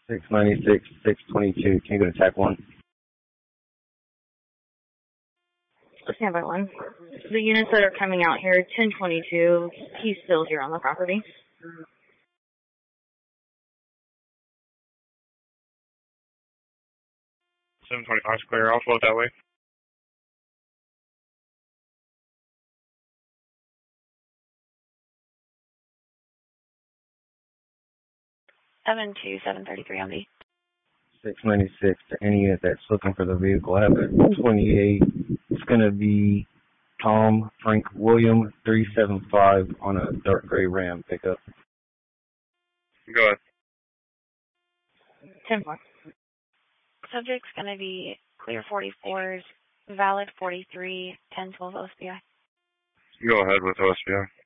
696, 622. Can you go to TAC 1? Standby 1. The units that are coming out here, 1022, he's still here on the property. 725 clear. I'll float that way. Seven 733 on B. 696 to any unit that's looking for the vehicle. I have a 28. It's going to be Tom Frank William 375 on a dark gray Ram pickup. Go ahead. 10-4. Subject's going to be clear 44s, valid 43, 1012 OSBI. Go ahead with OSBI.